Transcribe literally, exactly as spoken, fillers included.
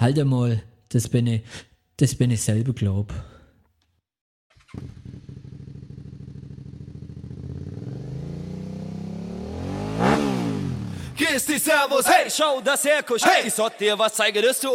Halt einmal, das bin ich, das bin ich selber, glaub. Christi, Servus, hey, schau, das Herkusch, hey, ich sollte dir was zeigen, dass du